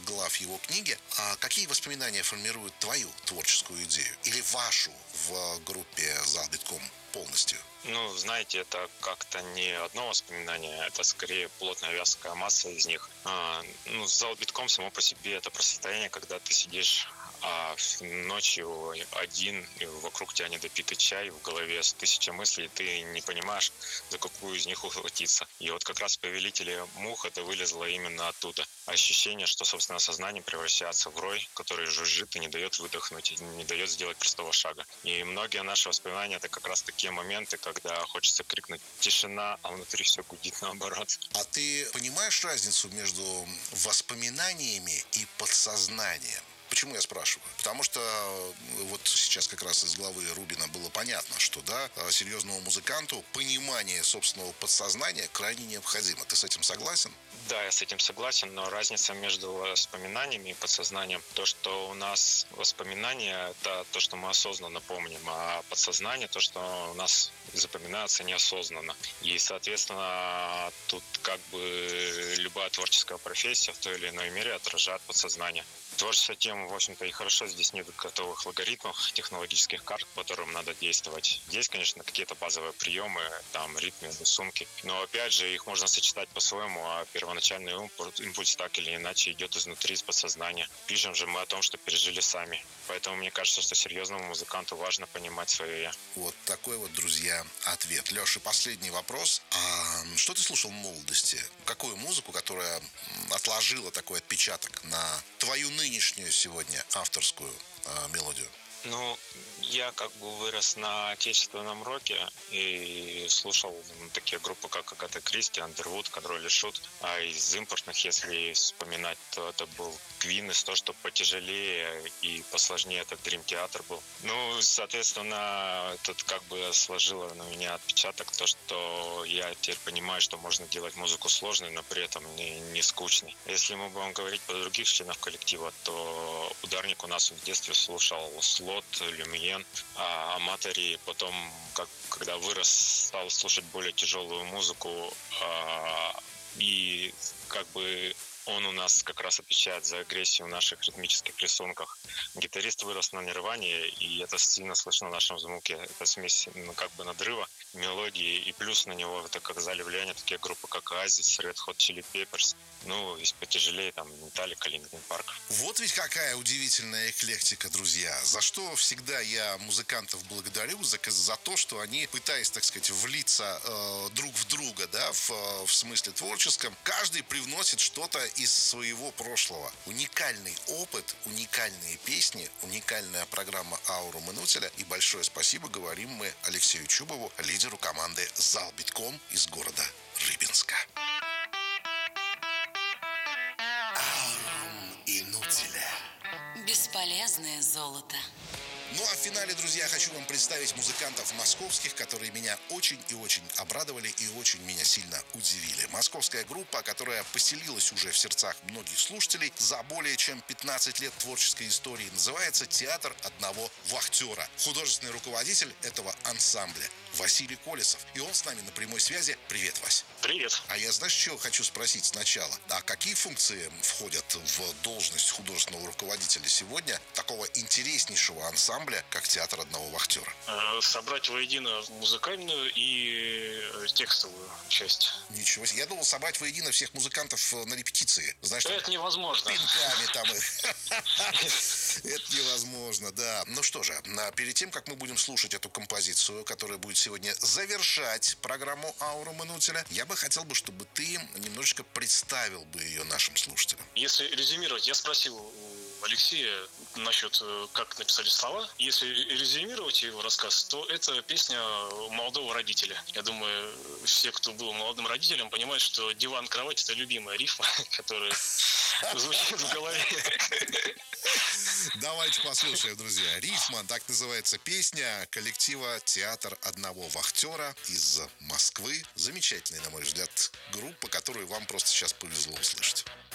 глав его книги. А какие воспоминания формируют твою творческую идею? Или вашу в группе «Зал битком» полностью? Ну, знаете, это как-то не одно воспоминание, это скорее плотная вязкая масса из них. Зал битком само по себе это про состояние, когда ты сидишь ночью один, и вокруг тебя недопитый чай, в голове 1000 мыслей, ты не понимаешь, за какую из них ухватиться. И вот как раз в «Повелителе мух» это вылезло именно оттуда. Ощущение, что, собственно, сознание превращается в рой, который жужжит и не дает выдохнуть, и не дает сделать простого шага. И многие наши воспоминания — это как раз такие моменты, когда хочется крикнуть «тишина», а внутри все гудит наоборот. А ты понимаешь разницу между воспоминаниями и подсознанием? Почему я спрашиваю? Потому что вот сейчас как раз из главы Рубина было понятно, что да, серьезному музыканту понимание собственного подсознания крайне необходимо. Ты с этим согласен? Да, я с этим согласен, но разница между воспоминаниями и подсознанием, то, что у нас воспоминания, это то, что мы осознанно помним, а подсознание, то, что у нас запоминается неосознанно. И, соответственно, тут как бы любая творческая профессия в той или иной мере отражает подсознание. Творчество тем, в общем-то, и хорошо, здесь нет готовых алгоритмов, технологических карт, по которым надо действовать. Есть, конечно, какие-то базовые приемы, там, ритмы, рисунки, но, опять же, их можно сочетать по-своему, а первоначальный импульс так или иначе идет изнутри, из подсознания. Пишем же мы о том, что пережили сами. Поэтому мне кажется, что серьезному музыканту важно понимать свое «я». Вот такой вот, друзья, ответ. Леша, последний вопрос. А что ты слушал в молодости? Какую музыку, которая отложила такой отпечаток на твою нынешнюю сегодня авторскую мелодию? Ну, я как бы вырос на отечественном роке и слушал такие группы, как Агата Кристи, Андервуд, Король и Шут. А из импортных, если вспоминать, то это был Квин, из того, что потяжелее и посложнее, это Дрим Театр был. Ну, соответственно, тут как бы сложило на меня отпечаток то, что я теперь понимаю, что можно делать музыку сложной, но при этом не скучной. Если мы будем говорить про других членов коллектива, то Ударник у нас в детстве слушал Слот, Люмьен, Аматори. Потом, когда вырос, стал слушать более тяжелую музыку. И как бы он у нас как раз отвечает за агрессию в наших ритмических рисунках. Гитарист вырос на Нирване, и это сильно слышно в нашем звуке. Это смесь как бы надрыва, мелодии, и плюс на него это оказали влияние такие группы, как Oasis, Red Hot Chili Peppers, ну, из потяжелее, там, Metallica, Linkin Park. Вот ведь какая удивительная эклектика, друзья. За что всегда я музыкантов благодарю, за то, что они, пытаясь, так сказать, влиться друг в друга, да, в смысле творческом, каждый привносит что-то из своего прошлого. Уникальный опыт, уникальные песни, уникальная программа «Аура Манутеля». И большое спасибо говорим мы Алексею Чубову, лидеру команды «Зал битком» из города Рыбинска. Аура Манутеля. Бесполезное золото. Ну а в финале, друзья, хочу вам представить музыкантов московских, которые меня очень и очень обрадовали и очень меня сильно удивили. Московская группа, которая поселилась уже в сердцах многих слушателей за более чем 15 лет творческой истории, называется «Театр одного вахтера». Художественный руководитель этого ансамбля Василий Колесов. И он с нами на прямой связи. Привет, Вась. Привет. А я, знаешь, что хочу спросить сначала? А какие функции входят в должность художественного руководителя сегодня такого интереснейшего ансамбля, как «Театр одного вахтера»? Собрать воедино музыкальную и текстовую часть. Ничего себе. Я думал собрать воедино всех музыкантов на репетиции. Знаешь, Это невозможно. Пинками там их. Это невозможно, да. Ну что же, перед тем, как мы будем слушать эту композицию, которая будет сегодня завершать программу «Аура Манутеля», я бы хотел бы, чтобы ты немножечко представил бы ее нашим слушателям. Если резюмировать, я спросил у Алексея насчет, как написали слова. Если резюмировать его рассказ, то это песня молодого родителя. Я думаю, все, кто был молодым родителем, понимают, что диван, кровать — это любимая рифма, которая звучит в голове. Давайте послушаем, друзья. «Рифма», так называется песня коллектива «Театр одного вахтера» из Москвы. Замечательная, на мой взгляд, группа, которую вам просто сейчас повезло услышать.